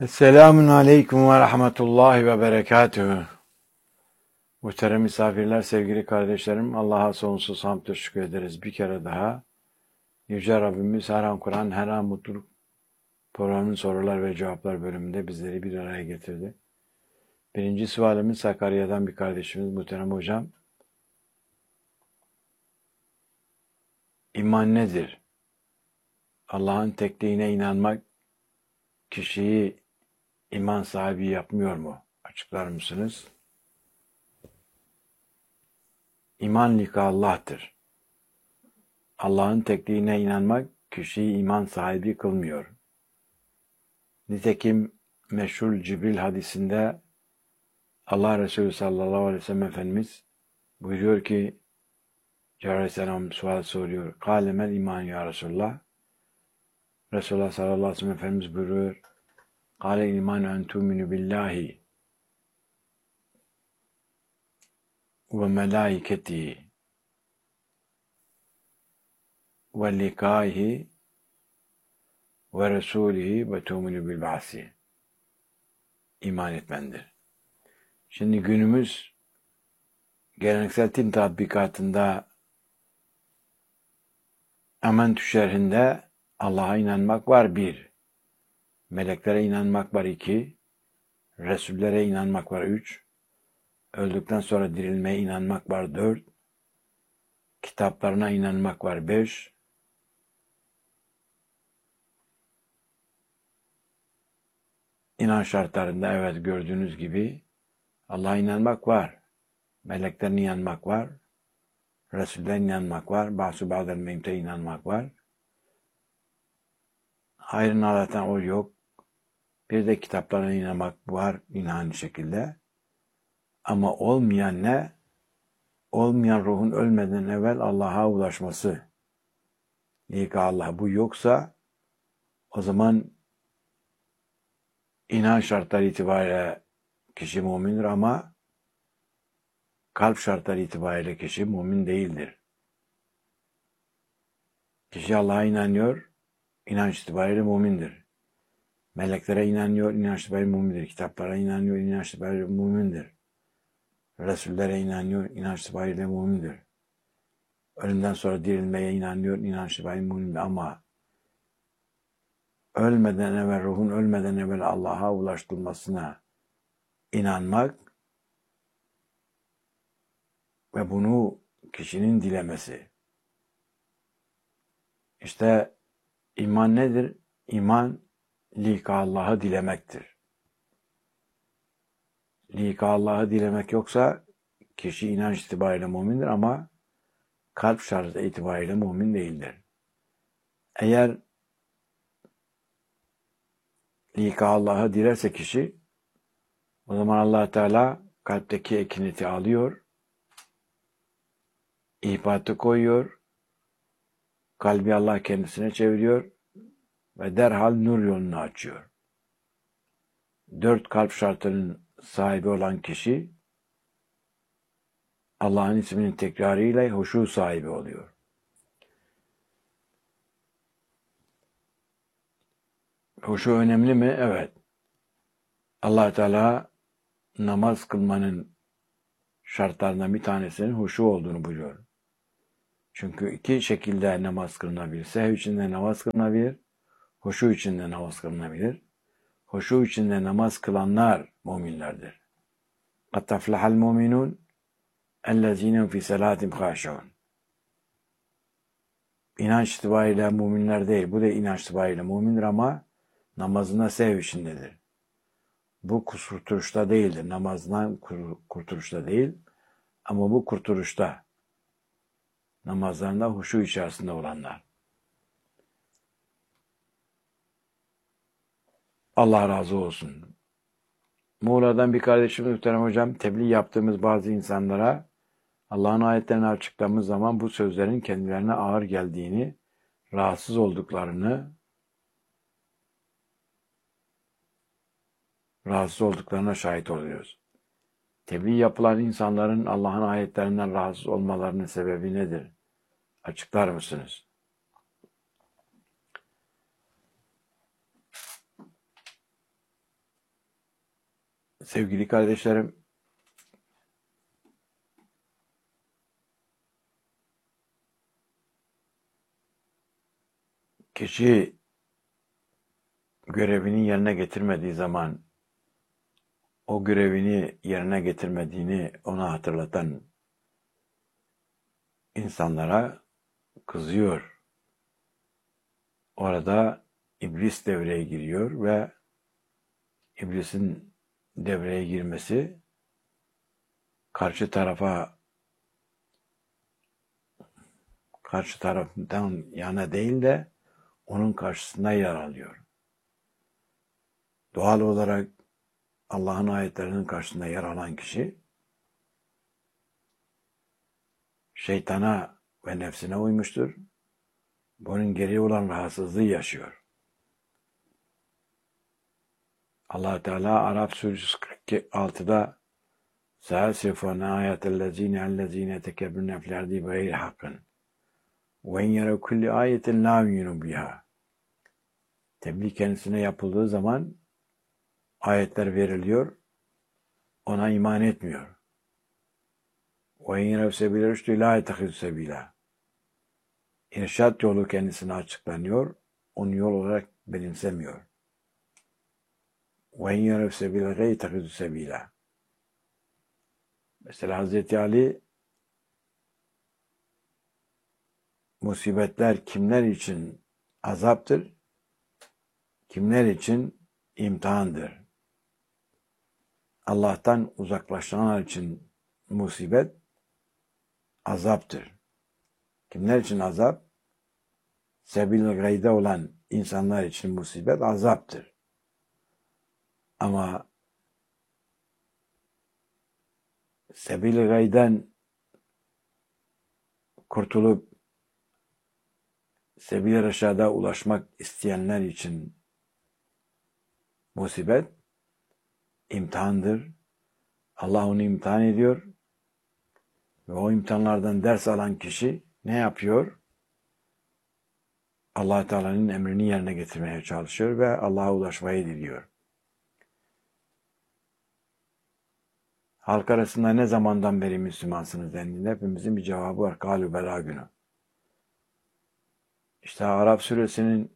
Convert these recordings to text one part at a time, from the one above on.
Selamun Aleyküm ve Rahmetullahi ve Berekatühü. Muhterem misafirler, sevgili kardeşlerim, Allah'a sonsuz hamd ve şükür ederiz. Bir kere daha Yüce Rabbimiz her an Kur'an, her an mutluluk programının sorular ve cevaplar bölümünde bizleri bir araya getirdi. Birinci sualimiz Sakarya'dan bir kardeşimiz, muhterem hocam. İman nedir? Allah'ın tekliğine inanmak kişiyi iman sahibi yapmıyor mu? Açıklar mısınız? İman lika Allah'tır. Allah'ın tekliğine inanmak kişiyi iman sahibi kılmıyor. Nitekim meşhur Cibril hadisinde Allah Resulü sallallahu aleyhi ve sellem Efendimiz buyuruyor ki Cebrail aleyhisselam sual soruyor. Kâlemel iman ya Resulullah. Resulullah sallallahu aleyhi ve sellem Efendimiz buyuruyor. Kâle iman en tu'minu billahi ve melâiketihi ve likâhi ve resûlihi ve tu'minu bil ba'si. İman etmendir. Şimdi günümüz geleneksel din tatbikatında Amentü şerhinde Allah'a inanmak var 1. Meleklere inanmak var 2. Resullere inanmak var 3. Öldükten sonra dirilmeye inanmak var 4. Kitaplarına inanmak var 5. İnanç şartlarında evet gördüğünüz gibi Allah'a inanmak var. Meleklerine inanmak var. Resullerine inanmak var. Ba'su ba'del mevte inanmak var. Hayrın Allah'tan o yok. Bir de kitaplarına inanmak var yine aynı şekilde. Ama olmayan ne? Olmayan ruhun ölmeden evvel Allah'a ulaşması. Lika Allah bu yoksa o zaman inanç şartları itibariyle kişi mümindir ama kalp şartları itibariyle kişi mümin değildir. Kişi Allah'a inanıyor, inanç itibariyle mümindir. Meleklere inanıyor, inanç itibariyle mümindir. Kitaplara inanıyor, inanç itibariyle mümindir. Resullere inanıyor, inanç itibariyle mümindir. Ölümden sonra dirilmeye inanıyor, inanç itibariyle mümindir. Ama ölmeden evvel, ruhun ölmeden evvel Allah'a ulaştırılmasına inanmak ve bunu kişinin dilemesi. İşte iman nedir? İman lika Allah'ı dilemektir. Lika Allah'ı dilemek yoksa kişi inanç itibariyle mümindir ama kalp şartı itibariyle mümin değildir. Eğer lika Allah'ı dilerse kişi o zaman Allah Teala kalpteki ekineti alıyor, ihbatı koyuyor, kalbi Allah kendisine çeviriyor ve derhal nur yolunu açıyor. 4 kalp şartının sahibi olan kişi Allah'ın isminin tekrarıyla huşu sahibi oluyor. Huşu önemli mi? Evet. Allah Teala namaz kılmanın şartlarından bir tanesinin huşu olduğunu buyuruyor. Çünkü 2 şekilde namaz kılınabilir. Sehv içinde namaz kılınabilir, huşu içinde namaz kılınabilir. Huşu içinde namaz kılanlar müminlerdir. قَدْ تَفْلَحَ الْمُؤْمِنُونَ اَلَّذ۪ينَ فِي سَلَاتِمْ خَاشِعُونَ. İnanç itibariyle müminler değil. Bu da inanç itibariyle mümindir ama namazında sehv içindedir. Bu kurtuluşta değildir. Namazdan kurtuluşta değil. Ama bu kurtuluşta. Namazlarında huşu içerisinde olanlar. Allah razı olsun. Muğla'dan bir kardeşimiz muhterem hocam, tebliğ yaptığımız bazı insanlara Allah'ın ayetlerini açıkladığımız zaman bu sözlerin kendilerine ağır geldiğini, rahatsız olduklarına şahit oluyoruz. Tebliğ yapılan insanların Allah'ın ayetlerinden rahatsız olmalarının sebebi nedir? Açıklar mısınız? Sevgili kardeşlerim, kişi görevini yerine getirmediği zaman o görevini yerine getirmediğini ona hatırlatan insanlara kızıyor. Orada iblis devreye giriyor ve iblisin devreye girmesi karşı taraftan yana değil de onun karşısında yer alıyor. Doğal olarak Allah'ın ayetlerinin karşısında yer alan kişi şeytana ve nefsine uymuştur. Bunun gereği olan rahatsızlığı yaşıyor. Allah Teala Araf suresi 46'da "Sâsifâne âyetellezîne tekebbürne fil ardi bigayri hakkın ve en yere kulli ayetin lâ yu'minu biha." Tebliğ kendisine yapıldığı zaman ayetler veriliyor, ona iman etmiyor. Ve en yere sebîle rüştü lâ yetehizü sebîlâ. İrşad yolu kendisine açıklanıyor, onu yol olarak benimsemiyor. Ve en yere sebîle gayri yetehizü sebîlâ. Mesela Hazreti Ali, musibetler kimler için azaptır, kimler için imtihandır. Allah'tan uzaklaşanlar için musibet azaptır. Kimler için azap? Sebil-i gayde olan insanlar için musibet azaptır. Ama sebil-i gayden kurtulup sebil-i reşada ulaşmak isteyenler için musibet imtihandır. Allah onu imtihan ediyor ve o imtihanlardan ders alan kişi ne yapıyor? Allah Teala'nın emrini yerine getirmeye çalışıyor ve Allah'a ulaşmayı diliyor. Halk arasında ne zamandan beri Müslümansınız dendiğinde hepimizin bir cevabı var. Kâlû belâ günü. İşte Araf suresinin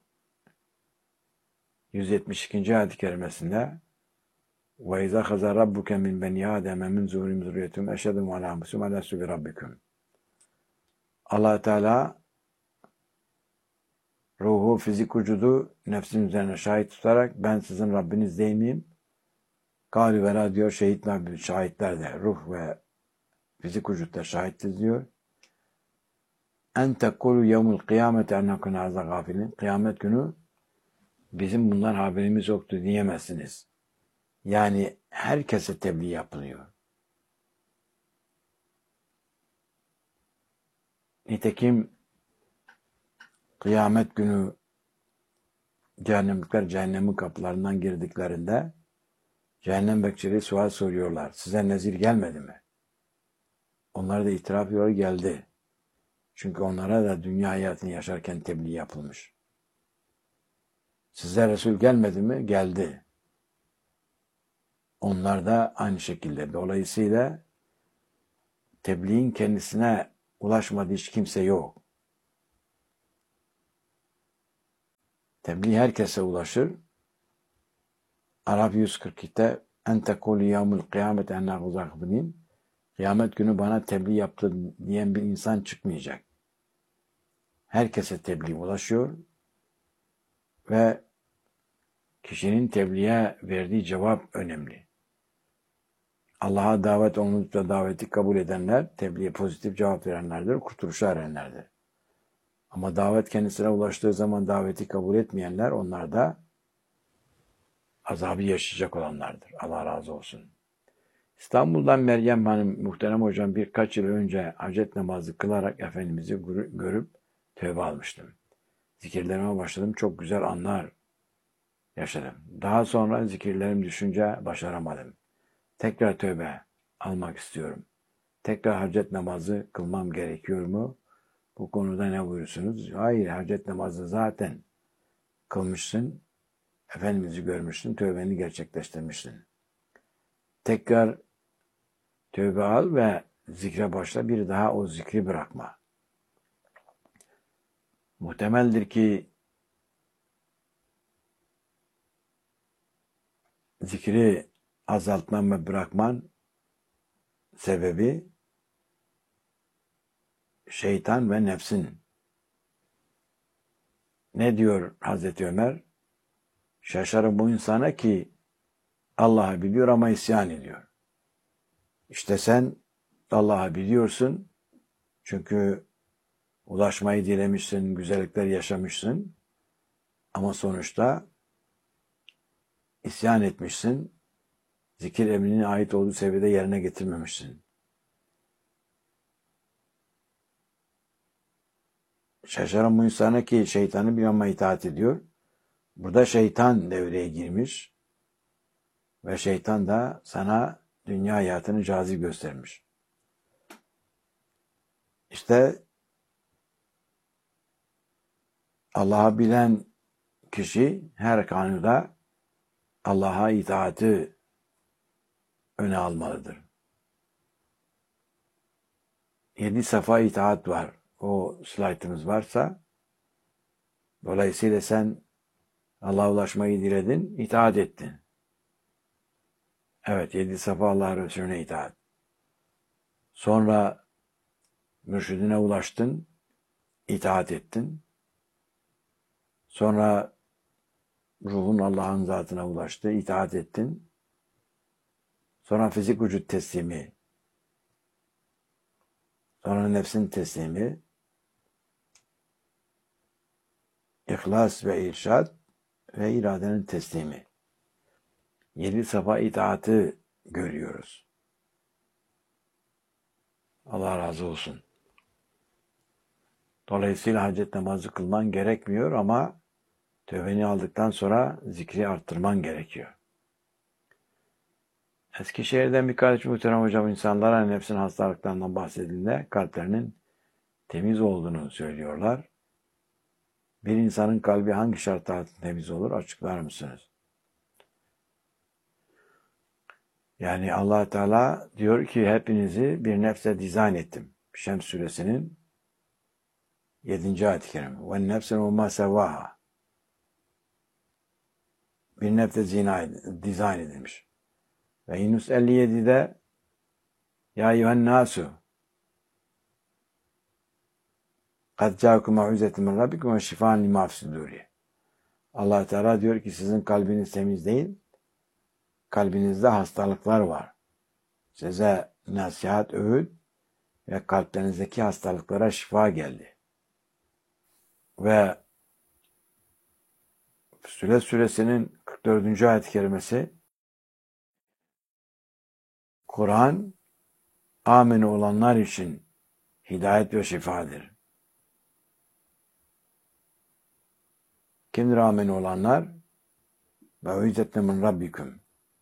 172. ayet-i kerimesinde وَاِذَا خَزَ رَبُّكَ مِنْ بَنِي آدَمَ مِنْ زُهُرِهِمْ ذُرِّيَّتَهُمْ اَشْهَدُهُمْ عَلَى أَنفُسِهِمْ أَلَسْتُ بِرَبِّكُمْ. Allah Teala ruhu, fizik vücudu nefsin üzerine şahit tutarak ben sizin Rabbiniz değil miyim? Kâlû belâ diyor, şahitler de ruh ve fizik vücutta şahitiz diyor. En tekulu yevmul kıyamete ennekun azâ gafilin. Kıyamet günü bizim bundan haberimiz yoktu diyemezsiniz. Yani herkese tebliğ yapılıyor. Nitekim kıyamet günü cehennemlikler cehennemin kapılarından girdiklerinde cehennem bekçileri sual soruyorlar. Size nezir gelmedi mi? Onlar da itiraf ediyor, geldi. Çünkü onlara da dünya hayatını yaşarken tebliğ yapılmış. Size Resul gelmedi mi? Geldi. Onlar da aynı şekilde. Dolayısıyla tebliğin kendisine ulaşmadığı hiç kimse yok. Tebliğ herkese ulaşır. Araf 142'te en tekulu yevmul kıyamet ennâ guzâkbinin. Kıyamet günü bana tebliğ yaptı diyen bir insan çıkmayacak. Herkese tebliğ ulaşıyor ve kişinin tebliğe verdiği cevap önemli. Allah'a davet olunup da daveti kabul edenler, tebliğe pozitif cevap verenlerdir, kurtuluşa erenlerdir. Ama davet kendisine ulaştığı zaman daveti kabul etmeyenler, onlar da azabı yaşayacak olanlardır. Allah razı olsun. İstanbul'dan Meryem Hanım, muhterem hocam, birkaç yıl önce hacet namazı kılarak Efendimiz'i görüp tövbe almıştım. Zikirlerime başladım, çok güzel anlar yaşadım. Daha sonra zikirlerim düşünce başaramadım. Tekrar tövbe almak istiyorum. Tekrar hacet namazı kılmam gerekiyor mu? Bu konuda ne buyursunuz? Hayır, hacet namazı zaten kılmışsın. Efendimiz'i görmüşsün, tövbeni gerçekleştirmişsin. tekrar tövbe al ve zikre başla, bir daha o zikri bırakma. Muhtemeldir ki zikri azaltman ve bırakman sebebi şeytan ve nefsin. Ne diyor Hazreti Ömer? Şaşarım bu insana ki Allah'ı biliyor ama isyan ediyor. İşte sen Allah'ı biliyorsun çünkü ulaşmayı dilemişsin, güzellikler yaşamışsın ama sonuçta isyan etmişsin, zikir emrinin ait olduğu seviyede yerine getirmemişsin. Şaşarım bu insana ki şeytanı bir ama itaat ediyor. Burada şeytan devreye girmiş ve şeytan da sana dünya hayatını cazip göstermiş. İşte Allah'ı bilen kişi her konuda Allah'a itaati öne almalıdır. 7 safa itaat var. O slaytımız varsa, dolayısıyla sen Allah'a ulaşmayı diledin, itaat ettin. Evet, 7 safa Allah Resulüne itaat. Sonra mürşidine ulaştın, itaat ettin. Sonra ruhun Allah'ın zatına ulaştı, itaat ettin. Sonra fizik vücut teslimi, sonra nefsin teslimi, ihlas ve irşad ve iradenin teslimi. 7 safa itaatı görüyoruz. Allah razı olsun. Dolayısıyla hacet namazı kılman gerekmiyor ama tövbeni aldıktan sonra zikri arttırman gerekiyor. Eskişehir'den birkaç muhterem hocam insanlara nefsin hastalıklarından bahsedildiğinde kalplerinin temiz olduğunu söylüyorlar. Bir insanın kalbi hangi şartlar altında temiz olur açıklar mısınız? Yani Allah Teala diyor ki hepinizi bir nefse dizayn ettim. Şems suresinin 7. ayet-i kerime. Ve nefsen ve ma sevaha. Bir nefse dizayn edilmiş. Ve Yunus 57'de Ya eyyühen nasu kad ca'akum mau'izetun min rabbikum ve şifaan lima fis-sudûri. Allah Teala diyor ki sizin kalbiniz temiz değil, kalbinizde hastalıklar var. Size nasihat, öğüt ve kalplerinizdeki hastalıklara şifa geldi. Ve Süle suresinin 44. ayet-i kerimesi Kur'an amene olanlar için hidayet ve şifadır. Kimdir amene olanlar? Ve ücretne min rabbikum.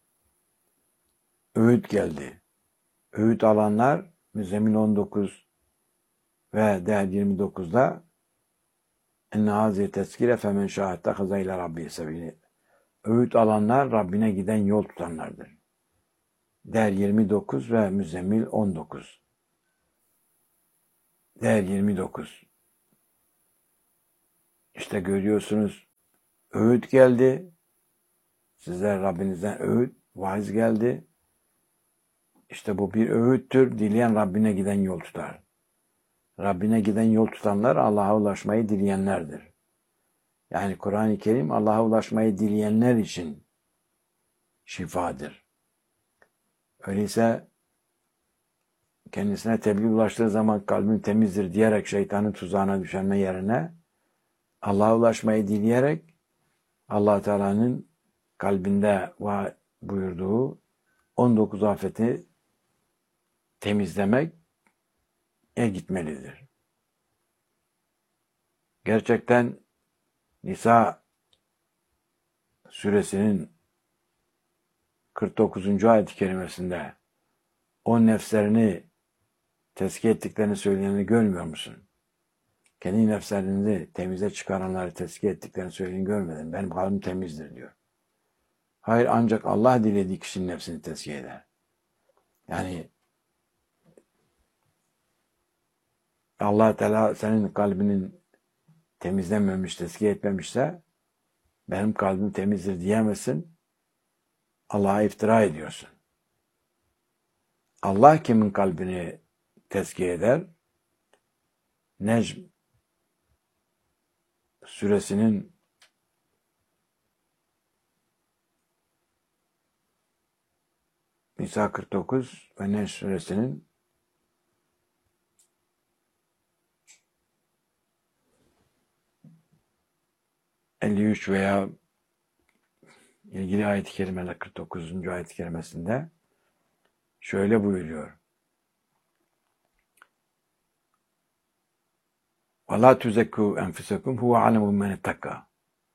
Öğüt geldi. Öğüt alanlar Müzzemmil 19 ve Değer 29'da enne hazi tezkire femen şahette hazayla rabbi sebili. Öğüt alanlar Rabbine giden yol tutanlardır. Değer 29 ve Müzzemmil 19. Değer 29. İşte görüyorsunuz öğüt geldi. Size Rabbinizden öğüt, vaiz geldi. İşte bu bir öğüttür. Dileyen Rabbine giden yol tutar. Rabbine giden yol tutanlar Allah'a ulaşmayı dileyenlerdir. Yani Kur'an-ı Kerim Allah'a ulaşmayı dileyenler için şifadır. Öyleyse kendisine tebliğ ulaştığı zaman kalbim temizdir diyerek şeytanın tuzağına düşenme yerine Allah'a ulaşmayı dileyerek Allah Teala'nın kalbinde buyurduğu 19 afeti temizlemek gitmelidir. Gerçekten Nisa suresinin 49. ayet-i kerimesinde o nefslerini tezkiye ettiklerini söyleyeni görmüyor musun? Kendi nefslerini temize çıkaranları tezkiye ettiklerini söyleyeni görmedin. Benim kalbim temizdir diyor. Hayır, ancak Allah dilediği kişinin nefsini tezkiye eder. Yani Allah Teala senin kalbinin temizlememiş, tezkiye etmemişse benim kalbim temizdir diyemezsin. Allah'a iftira ediyorsun. Allah kimin kalbini tezkiye eder? Necm suresinin Nisa 49 ve Necm suresinin 53 veya ilgili ayet-i kerimeler 49. ayet-i kerimesinde şöyle buyuruyor. وَلَا تُزَكُّوا أَنْفُسَكُمْ هُوَ عَلَمُ مَنِ اتَّقَى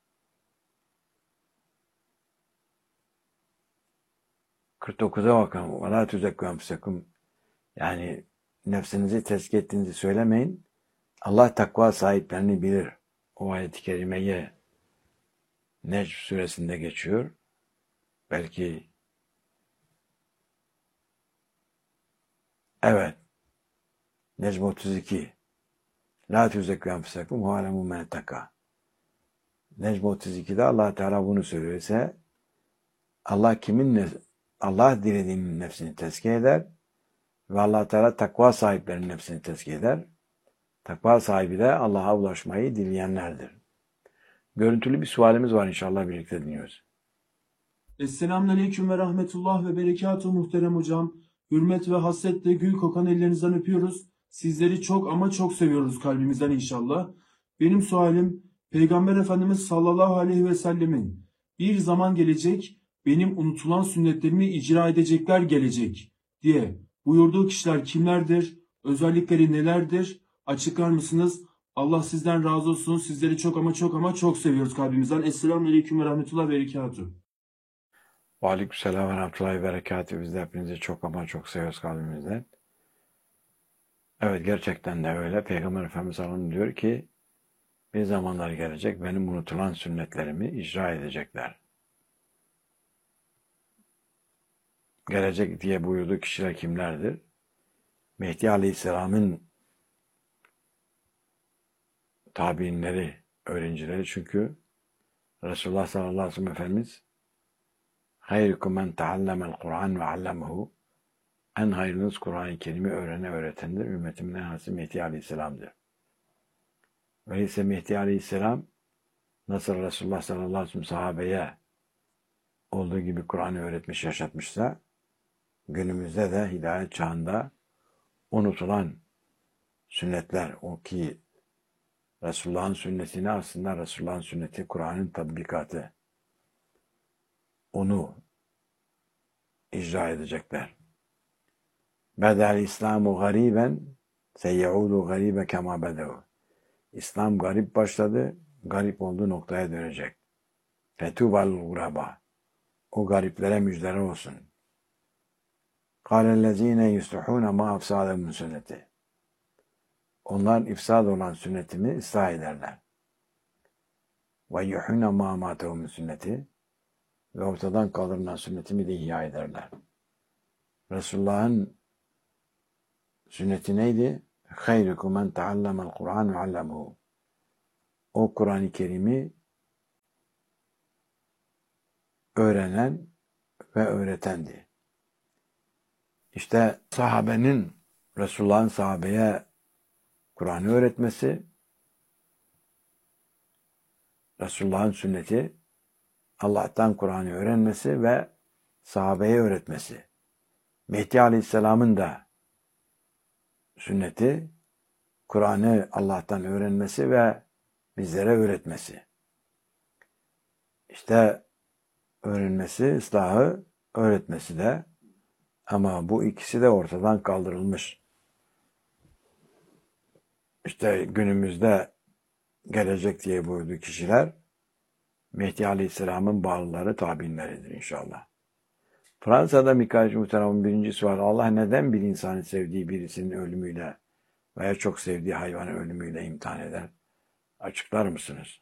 49'a bakın. وَلَا تُزَكُّوا أَنْفُسَكُمْ yani nefsinizi tezkiye ettiğinizi söylemeyin. Allah takva sahiplerini bilir. O ayet-i kerimeye Necm suresinde geçiyor. Belki evet. Necm 32. La tüzekkü enfusekum hu alemu men etteka. Necm 32'de Allah Teala bunu söylüyor ise Allah dilediğinin nefsini tezkiye eder ve Allah Teala takva sahiplerinin nefsini tezkiye eder. Takva sahibi de Allah'a ulaşmayı dileyenlerdir. Görüntülü bir sualimiz var, inşallah birlikte dinliyoruz. Esselamünaleyküm ve rahmetullah ve berekatuhu muhterem hocam. Hürmet ve hasretle gül kokan ellerinizden öpüyoruz. Sizleri çok ama çok seviyoruz kalbimizden inşallah. Benim sualim, Peygamber Efendimiz sallallahu aleyhi ve sellemin bir zaman gelecek, benim unutulan sünnetlerimi icra edecekler gelecek diye buyurduğu kişiler kimlerdir? Özellikleri nelerdir? Açıklar mısınız? Allah sizden razı olsun. Sizleri çok ama çok ama çok seviyoruz kalbimizden. Esselamünaleyküm ve rahmetullah ve berekatuhu. Aleykümselam ve rahmetullahi ve berekatuhu. Biz de hepinizi çok ama çok seviyoruz kalbimizden. Evet, gerçekten de öyle. Peygamber Efendimiz sallallahu aleyhi ve sellem diyor ki bir zamanlar gelecek, benim unutulan sünnetlerimi icra edecekler. Gelecek diye buyurduğu kişiler kimlerdir? Mehdi Aleyhisselam'ın tabiinleri, öğrencileri. Çünkü Resulullah sallallahu aleyhi ve sellem Efendimiz hayrukum men teallemel Kur'an ve allemehu, en hayırınız Kur'an-ı Kerim'i öğrene öğretendir. Ümmetimin en hası Mehdi Aleyhisselam'dır. Öyleyse Mehdi Aleyhisselam nasıl Resulullah sallallahu aleyhi ve sellem sahabeye olduğu gibi Kur'an'ı öğretmiş, yaşatmışsa günümüzde de hidayet çağında unutulan sünnetler, o ki Resulullah'ın sünnetini aslında Resulullah'ın sünneti Kur'an'ın tatbikatı, onu icra edecekler. Bedel İslamu gariben seyyaudu garibe kema bedevu. İslam garip başladı, garip olduğu noktaya dönecek. Fetubal guraba. O gariplere müjdeler olsun. Kâlellezîne yuslihûne mâ afsâde min sünneti. Onlar ifsad olan sünnetimi ıslah ederler. Ve yuhûne mâ mâtehu min sünneti. Ve ortadan kaldırılan sünnetimi de ihya ederler. Resulullah'ın sünneti neydi? Hayrukum men teallemel Kur'an ve allemehu. O Kur'an-ı Kerim'i öğrenen ve öğretendi. İşte sahabenin, Resulullah'ın sahabeye Kur'an'ı öğretmesi, Resulullah'ın sünneti, Allah'tan Kur'an'ı öğrenmesi ve sahabeye öğretmesi. Mehdi Aleyhisselam'ın da sünneti, Kur'an'ı Allah'tan öğrenmesi ve bizlere öğretmesi. İşte öğrenmesi, ıslahı, öğretmesi de, ama bu ikisi de ortadan kaldırılmış. İşte günümüzde gelecek diye buyurduğu kişiler Mehdi Aleyhisselam'ın bağlıları, tabiinleridir inşallah. Fransa'da Mikail Muhterem'in birinci sual: Allah neden bir insanı sevdiği birisinin ölümüyle veya çok sevdiği hayvanın ölümüyle imtihan eder? Açıklar mısınız?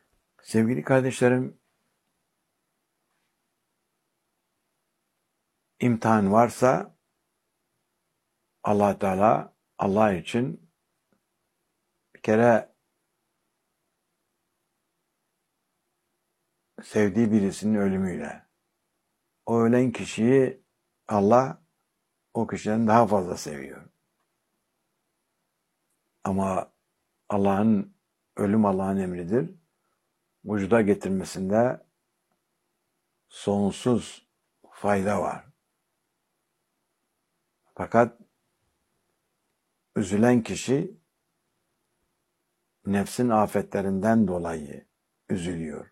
Sevgili kardeşlerim, imtihan varsa Allah Teala Allah için bir kere sevdiği birisinin ölümüyle. O ölen kişiyi Allah o kişiden daha fazla seviyor. Ama ölüm Allah'ın emridir. Vücuda getirmesinde sonsuz fayda var. Fakat üzülen kişi nefsin afetlerinden dolayı üzülüyor.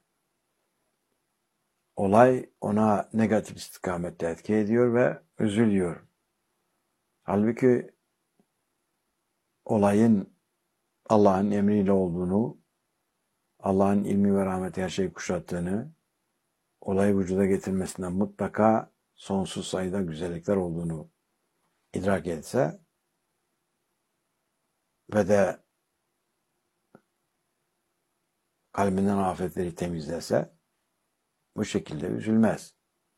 Olay ona negatif istikamette etki ediyor ve üzülüyor. Halbuki olayın Allah'ın emriyle olduğunu, Allah'ın ilmi ve rahmeti her şeyi kuşattığını, olayı vücuda getirmesinden mutlaka sonsuz sayıda güzellikler olduğunu idrak etse ve de kalbinden afetleri temizlese bu şekilde üzülmez.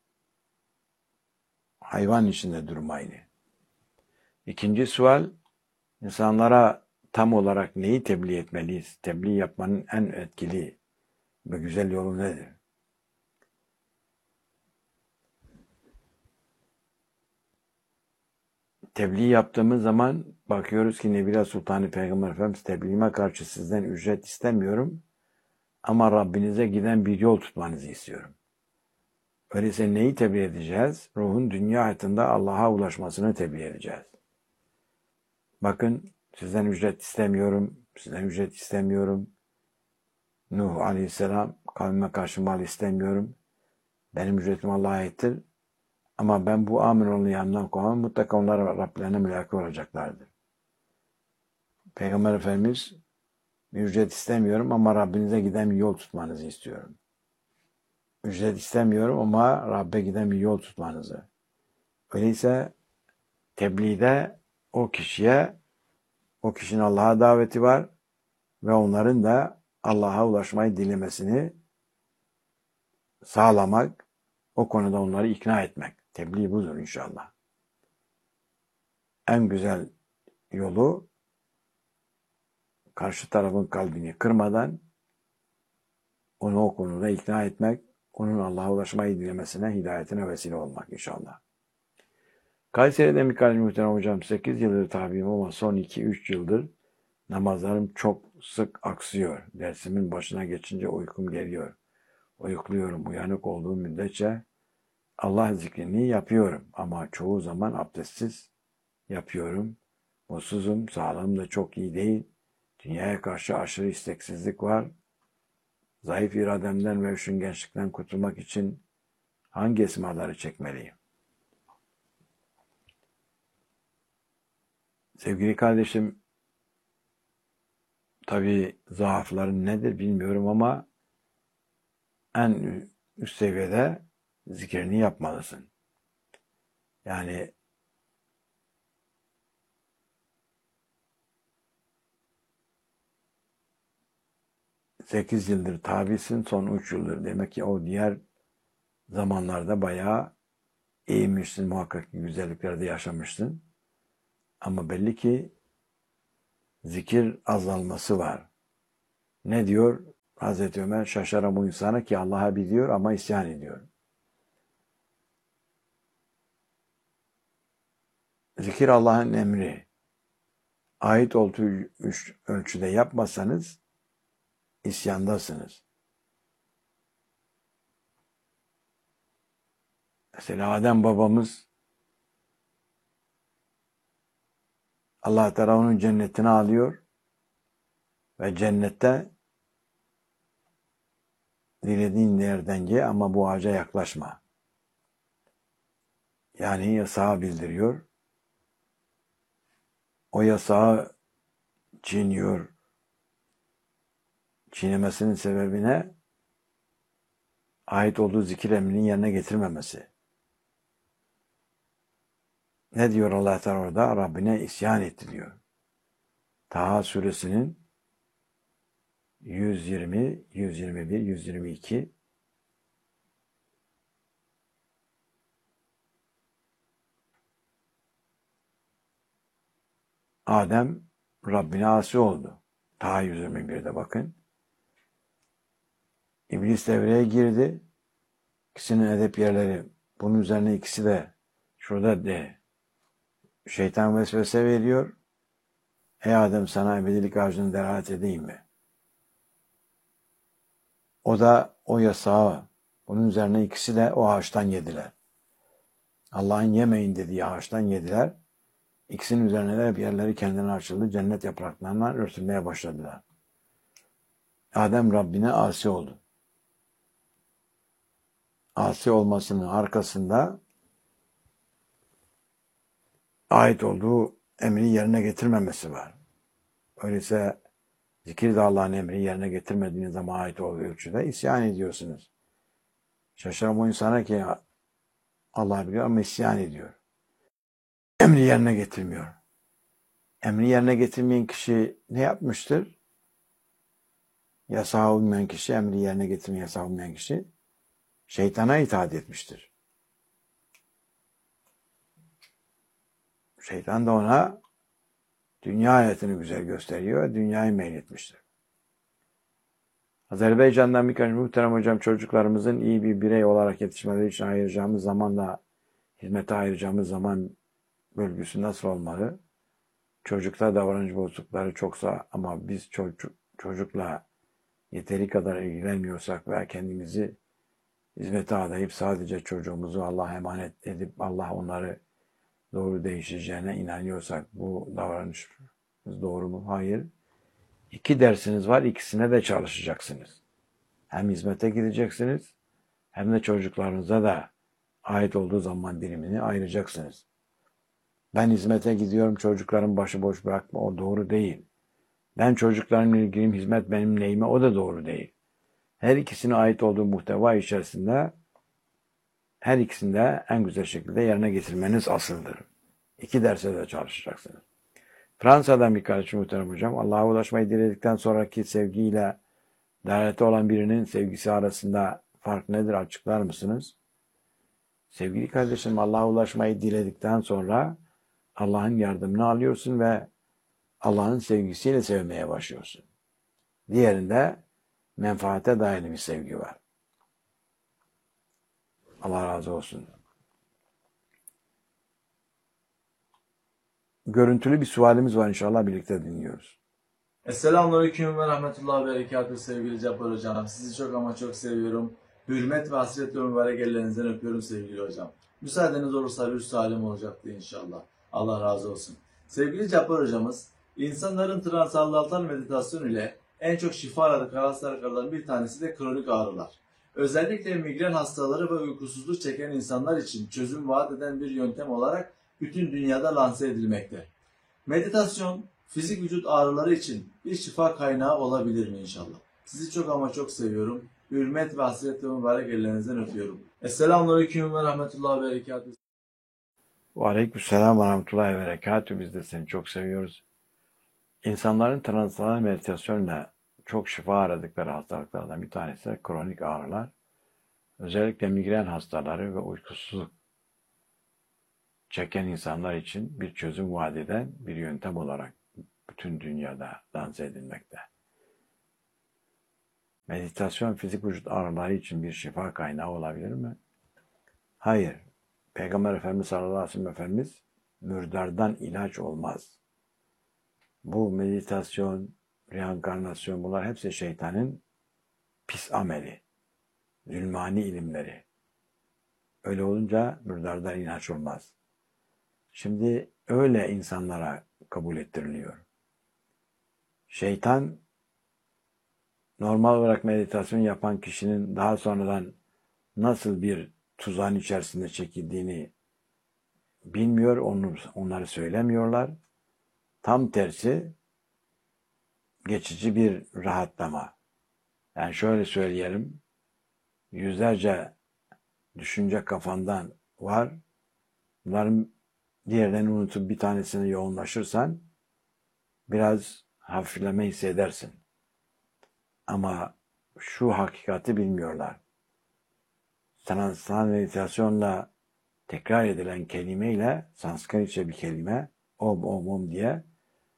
Hayvan içinde durum aynı. İkinci sual, insanlara tam olarak neyi tebliğ etmeliyiz? Tebliğ yapmanın en etkili ve güzel yolu nedir? Tebliğ yaptığımız zaman bakıyoruz ki Nebiler Sultanı Peygamber Efendimiz tebliğime karşı sizden ücret istemiyorum ama Rabbinize giden bir yol tutmanızı istiyorum. Öyleyse neyi tebliğ edeceğiz? Ruhun dünya hayatında Allah'a ulaşmasını tebliğ edeceğiz. Bakın sizden ücret istemiyorum. Nuh Aleyhisselam kavmime karşı mal istemiyorum. Benim ücretim Allah'a aittir. Ama ben bu Amiroğlu'nun yanından kovmam mutlaka onlar Rablerine mülaki olacaklardır. Peygamber Efendimiz bir ücret istemiyorum ama Rabbinize giden bir yol tutmanızı istiyorum. Ücret istemiyorum ama Rabbe giden bir yol tutmanızı. Öyleyse tebliğde o kişinin Allah'a daveti var ve onların da Allah'a ulaşmayı dilemesini sağlamak, o konuda onları ikna etmek. Tebliğ budur inşallah. En güzel yolu karşı tarafın kalbini kırmadan onu o konuda ikna etmek, onun Allah'a ulaşmayı dilemesine, hidayetine vesile olmak inşallah. Kayseri'de Mikail Muhterem Hocam 8 yıldır tabiyim ama son 2-3 yıldır namazlarım çok sık aksıyor. Dersimin başına geçince uykum geliyor. Uyukluyorum. Uyanık olduğum müddetçe Allah zikrini yapıyorum. Ama çoğu zaman abdestsiz yapıyorum. Mutsuzum. Sağlığım da çok iyi değil. Dünyaya karşı aşırı isteksizlik var. Zayıf irademden ve üşengeçlikten kurtulmak için hangi esmaları çekmeliyim? Sevgili kardeşim, tabii zaafların nedir bilmiyorum ama en üst seviyede zikrini yapmalısın. Yani sekiz yıldır tabisin, son 3 yıldır. Demek ki o diğer zamanlarda bayağı eğilmişsin, muhakkak ki güzelliklerde yaşamışsın. Ama belli ki zikir azalması var. Ne diyor Hazreti Ömer? Şaşaran bu insana ki Allah'a biliyor ama isyan ediyor. Zikir Allah'ın emri. Ait olduğu ölçüde yapmasanız isyandasınız. Mesela Adem babamız Allah Teala onun cennetine alıyor ve cennette dilediğin yerden ye ama bu ağaca yaklaşma. Yani yasağı bildiriyor. O yasağı çiğniyor. Çiğnemesinin sebebine ait olduğu zikir emrinin yerine getirmemesi. Ne diyor Allah Teala orada? Rabbine isyan etti diyor. Taha suresinin 120, 121, 122 Adem Rabbine asi oldu. Taha 121'de bakın. İblis devreye girdi. İkisinin edep yerleri. Bunun üzerine ikisi de şurada de şeytan vesvese veriyor. Ey Adem, sana ebedilik ağacını delalet edeyim mi? O da o yasağı. Bunun üzerine ikisi de o ağaçtan yediler. Allah'ın yemeyin dediği ağaçtan yediler. İkisinin üzerine de hep yerleri kendine açıldı. Cennet yapraklarından örtülmeye başladılar. Adem Rabbine asi oldu. Asi olmasının arkasında ait olduğu emri yerine getirmemesi var. Öyleyse zikir de Allah'ın emri yerine getirmediğiniz zaman ait olduğu ölçüde isyan ediyorsunuz. Şaşırım o insana ki Allah biliyor ama isyan ediyor. Emri yerine getirmiyor. Emri yerine getirmeyen kişi ne yapmıştır? Yasağa uymayan kişi, emri yerine getirmeyen, yasağa uymayan kişi şeytana itaat etmiştir. Şeytan da ona dünya hayatını güzel gösteriyor, dünyayı meyletmiştir. Azerbaycan'dan birkaç muhterem hocam, çocuklarımızın iyi bir birey olarak yetişmeleri için ayıracağımız zamanla hizmete ayıracağımız zaman bölgüsü nasıl olmalı? Çocukta davranış bozuklukları çoksa ama biz çocukla yeteri kadar ilgilenmiyorsak veya kendimizi hizmete adayıp sadece çocuğumuzu Allah'a emanet edip Allah onları doğru değişeceğine inanıyorsak bu davranış doğru mu? Hayır. 2 dersiniz var, ikisine de çalışacaksınız. Hem hizmete gideceksiniz hem de çocuklarınıza da ait olduğu zaman dilimini ayıracaksınız. Ben hizmete gidiyorum, çocuklarım başıboş bırakma, o doğru değil. Ben çocuklarımla ilgiliyim, hizmet benim neyime, o da doğru değil. Her ikisine ait olduğu muhteva içerisinde her ikisinde en güzel şekilde yerine getirmeniz asıldır. 2 derse de çalışacaksınız. Fransa'dan bir kardeşim muhterem hocam, Allah'a ulaşmayı diledikten sonraki sevgiyle dairete olan birinin sevgisi arasında fark nedir, açıklar mısınız? Sevgili kardeşim, Allah'a ulaşmayı diledikten sonra Allah'ın yardımını alıyorsun ve Allah'ın sevgisiyle sevmeye başlıyorsun. Diğerinde menfaate dayalı bir sevgi var. Allah razı olsun. Görüntülü bir sualimiz var, inşallah birlikte dinliyoruz. Selamünaleyküm ve rahmetullahi ve berekatuhu sevgili Cabbar Hocam. Sizi çok ama çok seviyorum. Hürmet ve hasretle mübarek ellerinizden öpüyorum sevgili hocam. Müsaadeniz olursa bir sualim olacaktı inşallah. Allah razı olsun. Sevgili Cabbar Hocamız, insanların transandantal meditasyon ile en çok şifa aradıkları hastalıklardan bir tanesi de kronik ağrılar. Özellikle migren hastaları ve uykusuzluk çeken insanlar için çözüm vaat eden bir yöntem olarak bütün dünyada lanse edilmekte. Meditasyon, fizik vücut ağrıları için bir şifa kaynağı olabilir mi inşallah? Sizi çok ama çok seviyorum. Hürmet ve hasretle mübarek ellerinizden öpüyorum. Selamünaleyküm ve rahmetullahi ve berekatuhu. Ve aleykümselam ve rahmetullahi ve berekatuhu. Biz de seni çok seviyoruz. İnsanların transandantal meditasyonla çok şifa aradıkları hastalıklardan bir tanesi de kronik ağrılar. Özellikle migren hastaları ve uykusuzluk çeken insanlar için bir çözüm vaat eden bir yöntem olarak bütün dünyada lanse edilmekte. Meditasyon fizik vücut ağrıları için bir şifa kaynağı olabilir mi? Hayır. Peygamber Efendimiz sallallahu aleyhi ve sellem Efendimiz mürdardan ilaç olmaz. Bu meditasyon, reenkarnasyon, bunlar hepsi şeytanın pis ameli, zulmani ilimleri. Öyle olunca mürdardan ilaç olmaz. Şimdi öyle insanlara kabul ettiriliyor. Şeytan normal olarak meditasyon yapan kişinin daha sonradan nasıl bir tuzağın içerisinde çekildiğini bilmiyor, onları söylemiyorlar. Tam tersi geçici bir rahatlama. Yani şöyle söyleyelim, yüzlerce düşünce kafandan var. Bunların diğerlerini unutup bir tanesine yoğunlaşırsan biraz hafifleme hissedersin. Ama şu hakikati bilmiyorlar. Transandantal meditasyonla tekrar edilen kelimeyle, Sanskritçe bir kelime, om om om diye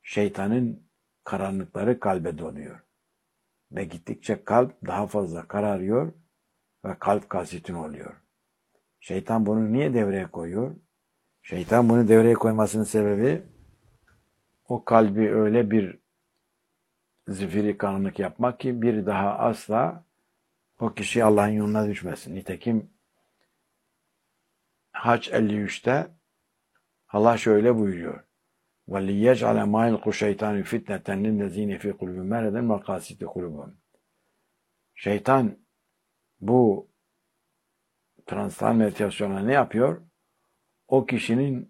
şeytanın karanlıkları kalbe doluyor. Ve gittikçe kalp daha fazla kararıyor ve kalp kasitin oluyor. Şeytan bunu niye devreye koyuyor? Şeytan bunu devreye koymasının sebebi o kalbi öyle bir zifiri karanlık yapmak ki bir daha asla o kişi Allah'ın yoluna düşmesin. Nitekim Hac 53'te Allah şöyle buyuruyor. وَلِيَجْعَلَ مَا يَلْقُ الشَّيْطَانُ فِتْنَةً لِلَّذ۪ينَ فِي قُلُوبِهِمْ مَرَضٌ وَقَاسِيَةِ قُلُوبُهُمْ. Şeytan bu transtal meditasyonla ne yapıyor? O kişinin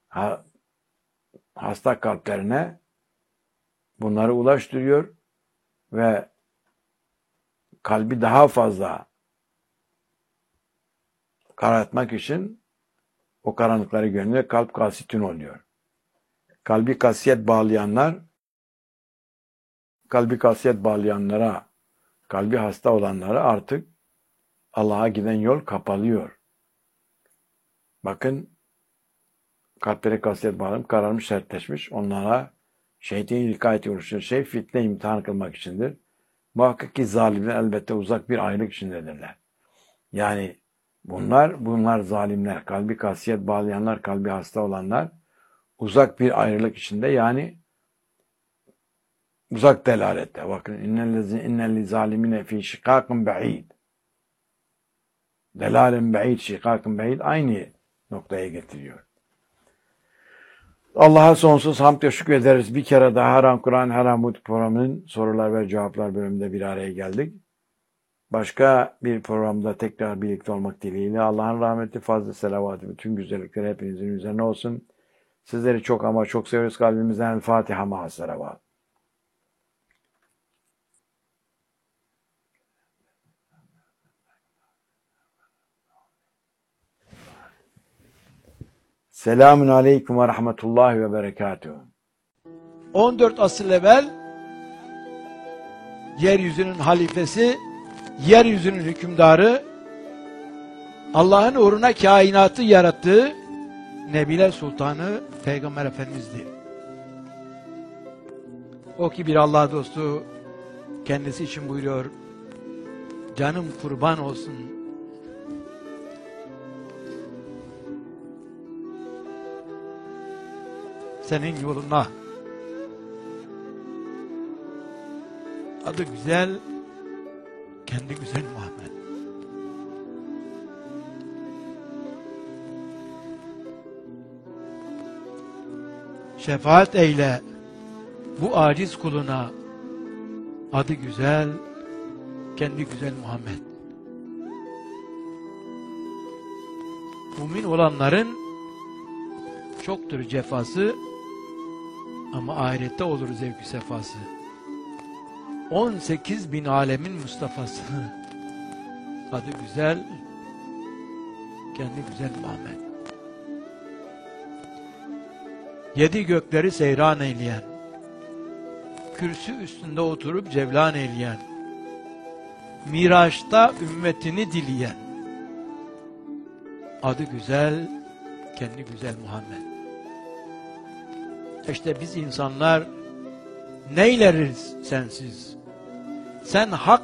hasta kalplerine bunları ulaştırıyor ve kalbi daha fazla karartmak için o karanlıkları gönderiyor. Kalp kasitin oluyor. Kalbi kasiyet bağlayanlara, kalbi hasta olanlara artık Allah'a giden yol kapalıyor. Bakın, kalpleri kasiyet bağlanıp kararmış, sertleşmiş. Onlara şeytanın ilkayeti oluşturan şey fitne imtihan kılmak içindir. Muhakkak ki zalimler elbette uzak bir ayrılık içindedirler. Yani bunlar zalimler, kalbi kasiyet bağlayanlar, kalbi hasta olanlar uzak bir ayrılık içinde, yani uzak delalette. Bakın, innellezi zalimine fi şikâkın ba'id. Delalen ba'id, şikâkın ba'id aynı noktaya getiriyor. Allah'a sonsuz hamd ve şükrederiz. Bir kere daha Haram Kur'an, Haram Hud programının sorular ve cevaplar bölümünde bir araya geldik. Başka bir programda tekrar birlikte olmak dileğiyle Allah'ın rahmeti, fazla selavatı, bütün güzellikleri hepinizin üzerine olsun. Sizleri çok ama çok seviyoruz kalbimizden. Fatiha ma'a selavat. Selamun aleyküm ve rahmetullahi ve berekatuhu. 14 asır evvel yeryüzünün halifesi, yeryüzünün hükümdarı, Allah'ın uğruna kainatı yarattığı Nebiler Sultanı Peygamber Efendimiz'di. O ki bir Allah dostu, kendisi için buyuruyor, canım kurban olsun senin yoluna. Adı güzel, kendi güzel Muhammed. Şefaat eyle bu aciz kuluna. Adı güzel, kendi güzel Muhammed. Mümin olanların çoktur cefası ama ahirette olur zevk-i sefası. 18 bin alemin Mustafa'sı. Adı güzel, kendi güzel Muhammed. 7 gökleri seyran eyleyen, kürsü üstünde oturup cevlan eyleyen, Miraç'ta ümmetini dileyen, adı güzel, kendi güzel Muhammed. İşte biz insanlar neyleriz sensiz? Sen hak